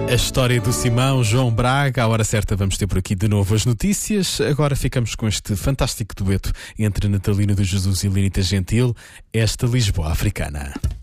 A história do Simão, João Braga. À hora certa vamos ter por aqui de novo as notícias. Agora ficamos com este fantástico dueto entre Natalino de Jesus e Lenita Gentil, esta Lisboa africana.